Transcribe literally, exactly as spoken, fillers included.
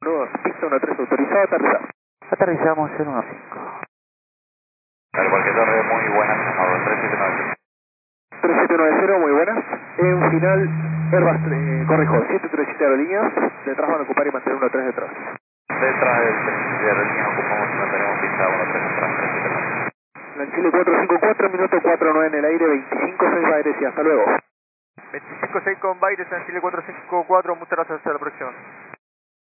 dos, pista uno tres autorizado, aterrizar. Aterrizamos en uno cinco. Al cualquier torre, muy buenas, a tres siete nueve. tres siete nueve cero, muy buenas. En final, Airbus, eh, corrijo, siete tres siete aerolíneas, detrás van a ocupar y mantener uno tres detrás. Detrás del de aerolínea ocupamos y mantenemos pista uno tres detrás, tres siete nueve. En Chile cuatro cinco cuatro, minuto cuatro nueve en el aire, veinticinco seis aires y hasta luego. veinticinco seis con Baires en Chile cuatro cinco cuatro, muchas gracias, hasta la próxima.